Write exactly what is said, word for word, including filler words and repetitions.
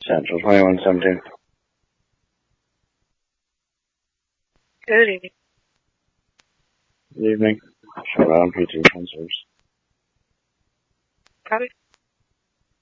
Central, twenty-one seventeen. Good evening. Good evening. Shut down P T transfers. Copy.